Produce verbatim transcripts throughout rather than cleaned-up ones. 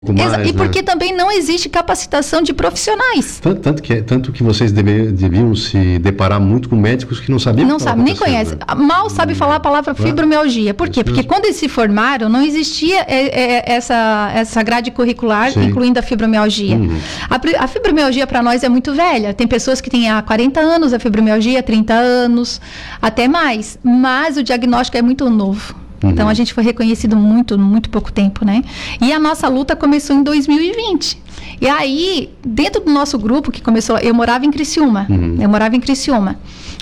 Mais, e porque né? também não existe capacitação de profissionais. Tanto, tanto, que, tanto que vocês deve, deviam se deparar muito com médicos que não sabiam. Não sabem, nem conhecem. Né? Mal sabe hum. falar a palavra fibromialgia. Por quê? Porque mesmo. Quando eles se formaram, não existia é, é, essa, essa grade curricular, Sim. incluindo a fibromialgia. Uhum. A, a fibromialgia para nós é muito velha. Tem pessoas que têm há quarenta anos a fibromialgia, trinta anos, até mais. Mas o diagnóstico é muito novo. Então, a gente foi reconhecido muito, muito pouco tempo, né? E a nossa luta começou em dois mil e vinte. E aí, dentro do nosso grupo, que começou... Eu morava em Criciúma. Uhum. Eu morava em Criciúma.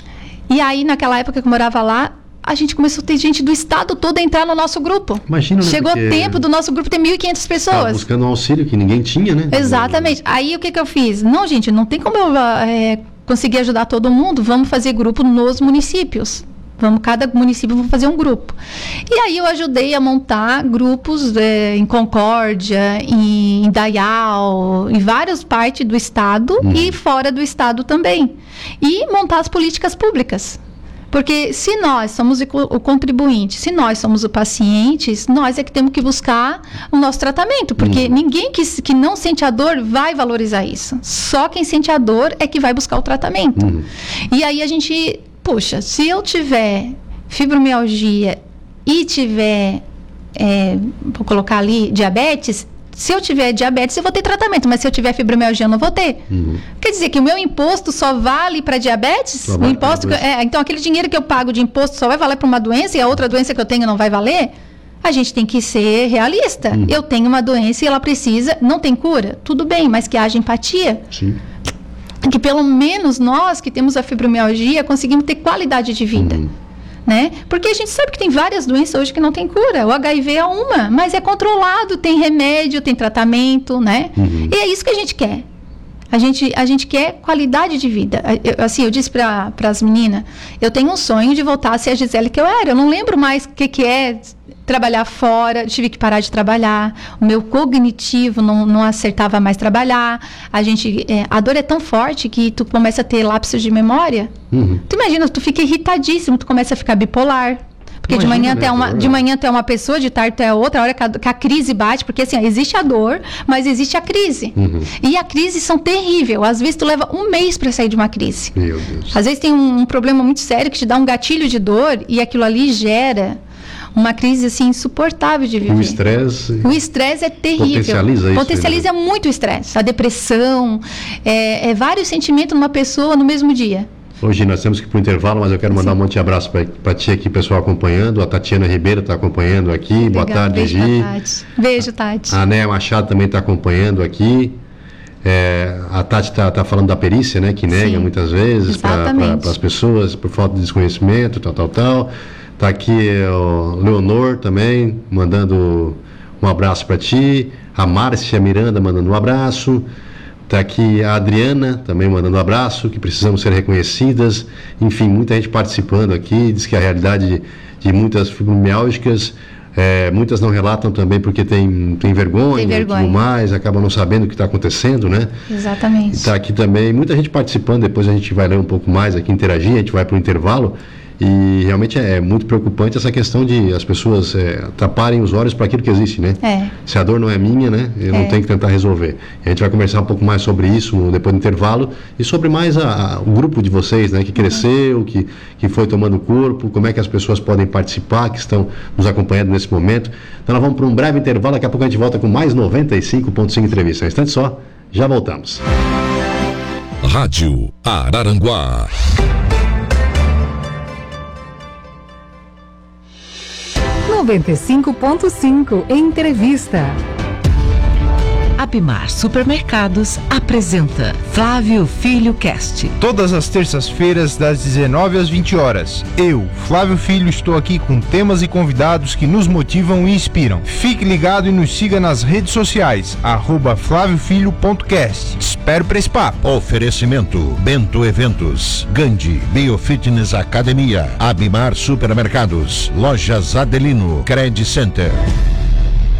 E aí, naquela época que eu morava lá, a gente começou a ter gente do estado todo a entrar no nosso grupo. Imagina, né? Chegou o tempo do nosso grupo ter mil e quinhentas pessoas. Tava buscando um auxílio que ninguém tinha, né? Exatamente. Aí, o que que eu fiz? Não, gente, não tem como eu é, conseguir ajudar todo mundo. Vamos fazer grupo nos municípios. Vamos, cada município vai fazer um grupo. E aí eu ajudei a montar grupos é, em Concórdia, em Indaial, em várias partes do estado uhum. e fora do estado também. E montar as políticas públicas. Porque se nós somos o contribuinte, se nós somos os pacientes, nós é que temos que buscar o nosso tratamento. Porque uhum. ninguém que, que não sente a dor vai valorizar isso. Só quem sente a dor é que vai buscar o tratamento. Uhum. E aí a gente... Puxa, se eu tiver fibromialgia e tiver, é, vou colocar ali, diabetes, se eu tiver diabetes eu vou ter tratamento, mas se eu tiver fibromialgia eu não vou ter. Uhum. Quer dizer que o meu imposto só vale para diabetes? Só o imposto que, é, então aquele dinheiro que eu pago de imposto só vai valer para uma doença e a outra doença que eu tenho não vai valer? A gente tem que ser realista. Uhum. Eu tenho uma doença e ela precisa, não tem cura? Tudo bem, mas que haja empatia. Sim. Que pelo menos nós que temos a fibromialgia conseguimos ter qualidade de vida, uhum. né? Porque a gente sabe que tem várias doenças hoje que não tem cura. O H I V é uma, mas é controlado, tem remédio, tem tratamento, né? Uhum. E é isso que a gente quer. A gente, a gente quer qualidade de vida. Eu, assim, eu disse para as meninas, eu tenho um sonho de voltar a ser a Gisele que eu era. Eu não lembro mais o que, que é trabalhar fora, tive que parar de trabalhar, o meu cognitivo não, não acertava mais trabalhar, a gente, é, a dor é tão forte que tu começa a ter lapsos de memória, uhum. tu imagina, tu fica irritadíssimo, tu começa a ficar bipolar, porque imagina, de manhã até uma, de manhã até uma pessoa, de tarde até outra, a hora que a, que a crise bate, porque assim, existe a dor, mas existe a crise, uhum. e a crise são terríveis, às vezes tu leva um mês para sair de uma crise, meu Deus. Às vezes tem um, um problema muito sério que te dá um gatilho de dor, e aquilo ali gera uma crise assim insuportável de viver. O estresse. O estresse é terrível. Potencializa isso. Potencializa né? muito o estresse. A depressão, é, é vários sentimentos numa pessoa no mesmo dia. Hoje nós temos que ir para o intervalo, mas eu quero mandar Sim. um monte de abraço para ti aqui, pessoal acompanhando. A Tatiana Ribeiro está acompanhando aqui. Legal. Boa tarde, Beijo, Gi. Tati. Beijo, Tati. A Néia Machado também está acompanhando aqui. É, a Tati está tá falando da perícia, né? Que nega Sim. muitas vezes para pra, as pessoas por falta de desconhecimento, tal, tal, tal. Está aqui o Leonor também, mandando um abraço para ti. A Márcia Miranda mandando um abraço. Está aqui a Adriana também mandando um abraço, que precisamos ser reconhecidas. Enfim, muita gente participando aqui. Diz que a realidade de, de muitas fibromialgicas, é, muitas não relatam também porque tem, tem vergonha, tem vergonha. E tudo mais, acabam não sabendo o que está acontecendo, né? Exatamente. Está aqui também muita gente participando, depois a gente vai ler um pouco mais aqui, interagir, a gente vai para o intervalo. E realmente é muito preocupante essa questão de as pessoas é, taparem os olhos para aquilo que existe, né? É. Se a dor não é minha, né? Eu é. não tenho que tentar resolver. E a gente vai conversar um pouco mais sobre isso depois do intervalo e sobre mais a, a, o grupo de vocês, né? Que cresceu, uhum. que, que foi tomando corpo, como é que as pessoas podem participar, que estão nos acompanhando nesse momento. Então nós vamos para um breve intervalo, daqui a pouco a gente volta com mais noventa e cinco ponto cinco entrevista. Um instante só, já voltamos. Rádio Araranguá. noventa e cinco ponto cinco Entrevista. Abimar Supermercados apresenta Flávio Filho Cast. Todas as terças-feiras, das dezenove às vinte horas. Eu, Flávio Filho, estou aqui com temas e convidados que nos motivam e inspiram. Fique ligado e nos siga nas redes sociais, arroba flávio filho ponto cast. Espero para esse papo. Oferecimento Bento Eventos, Gandhi Biofitness Academia, Abimar Supermercados, Lojas Adelino, Credit Center.